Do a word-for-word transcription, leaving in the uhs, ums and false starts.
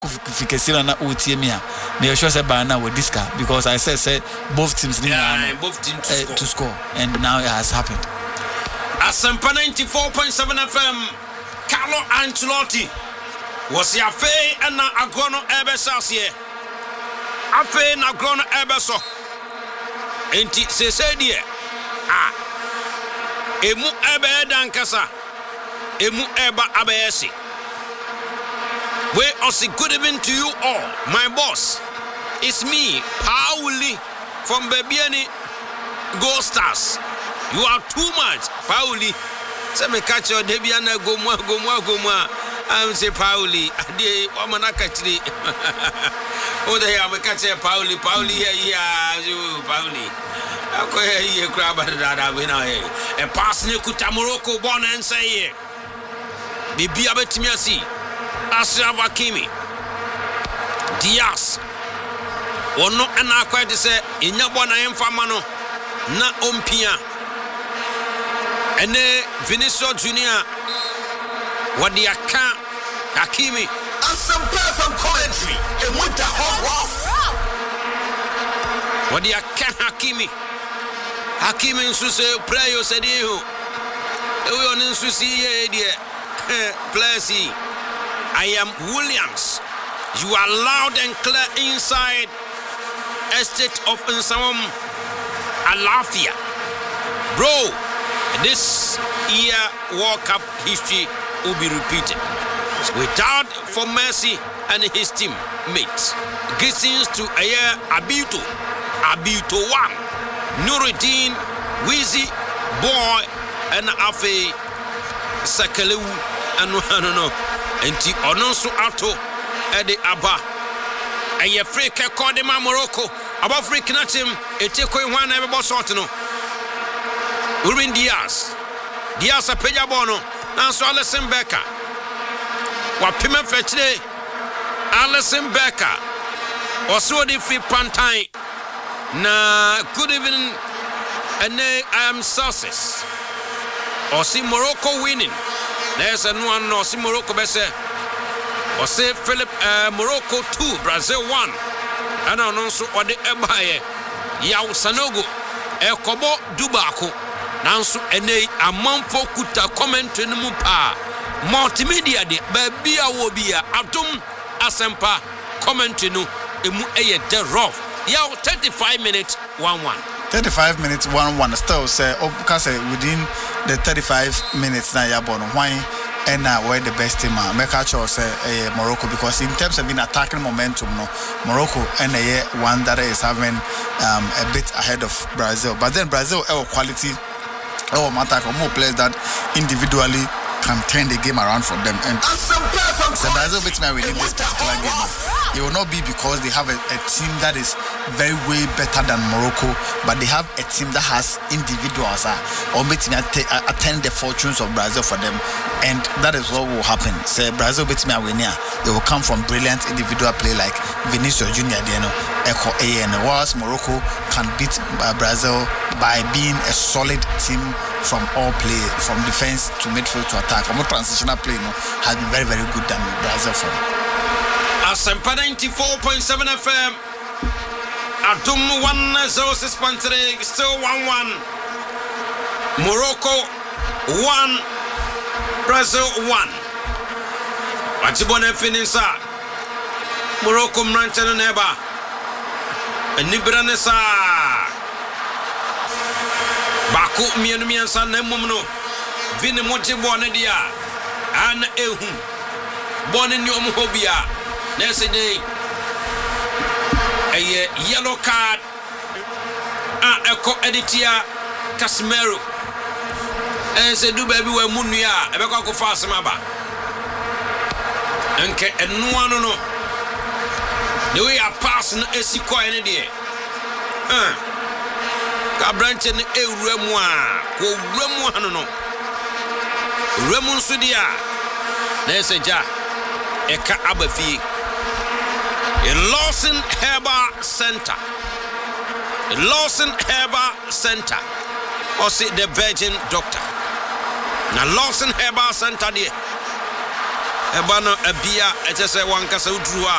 Fikesira na Utiemia. May sure say by now with this car because I said say both teams need yeah, both teams to, uh, score. to score, and now it has happened. Asempa ninety-four point seven F M. Carlo Ancelotti was ya fe and na agrono ebesasie. Afe na agrono ebeso. Enti se se die. Ah. Emu ebe dankasa. Emu eba abesi. We also good evening to you all. My boss, it's me, Pauli from Bebiani Gold Stars. You are too much, Pauli. Say me catch your Debiana go more, go more, go more. I'm say Pauli. Ade omana catchli. Oh, they are me catch Pauli, Pauli here, here, you Pauli. I go here, here, crab that we know here. A pass ne kuta Morocco born and say here. Bibi abetimiasi. Ashraf Hakimi Diaz ono ana kwade se enyabo na yemfa ma no na ompia ene Vinicius Junior wadi aka Hakimi and some from commentary and with the whole wadi aka Hakimi Hakimi nso se player se di ho e wo nso si ye die play. I am Williams. You are loud and clear inside estate of Nsawam Alafia. Bro, this year World Cup history will be repeated. Without for Messi and his team mates. Greetings to Ayer Abito, Abito One, Nuruddin, Wheezy, Boy, and Afe Sakalewu, and no no. Enti ononso ato ede aba eye Africa kode ma Morocco aba Africa na team eteko hwan na ebe short no Ruben Diaz Diaz apeja bono nanso Alisson Becker wa pima fetire Alisson Becker oso di fi pantai na good evening and I am success or see Morocco winning. There's a one no see Morocco bese. Or say Philip uh, Morocco two, Brazil one. And also or the Ebaye. Yao Sanogo. Ekobo Dubako. Nanso ene amamfo kuta comment no mu pa. Multimedia de babia wobia Atom Asempa comment no emu eye de rough. Yao thirty-five minutes one one. thirty-five minutes one one still say okay say within the thirty-five minutes na ya bono why and now where the best team make a choice say Morocco because in terms of being attacking momentum no Morocco and a one that is having um, a bit ahead of Brazil but then Brazil our quality our matter more players that individually can turn the game around for them and so Brazil beats me within this particular game. It will not be because they have a, a team that is very way better than Morocco, but they have a team that has individuals uh, or beats me attend the fortunes of Brazil for them, and that is what will happen. Say Brazil beats me winner, they will come from brilliant individual play like Vinicius Junior, you know, Echo A, and whilst Morocco can beat uh, Brazil by being a solid team from all play, from defense to midfield to attack. More transitional play, you know, has been very very good than Brazil for them. Asempa ninety-four point seven F M. Atum one oh six point three, still one one. Morocco one, Brazil one. Wachibone finisha. Morocco mranchana neba. Nibranesa. Baku mienu miensa nemumno. Vini mochi bone dia. An ehu. Bone nyom hobia. Next day, a yellow card. Ah, echo editia Casemiro. And say, do baby, we munia. I beg go fast, maba. And no one no. The way I pass no esi ko any day. Ah, ka branch ni e remwa, ko remwa no no. Remun sudia. Na say ja. Eka abafi. In Lawson Herbal Center. In Lawson Herbal Center. Or see the Virgin Doctor. Now Lawson Herbal Center there. Ebano Abia, it is a one casa udrua.